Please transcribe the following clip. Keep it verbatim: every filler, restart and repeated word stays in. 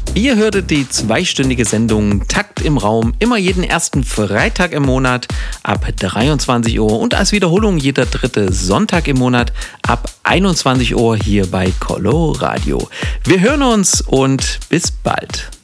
Ihr hörtet die zweistündige Sendung Takt im Raum, immer jeden ersten Freitag im Monat ab dreiundzwanzig Uhr und als Wiederholung jeder dritte Sonntag im Monat ab einundzwanzig Uhr hier bei Coloradio. Wir hören uns und bis bald.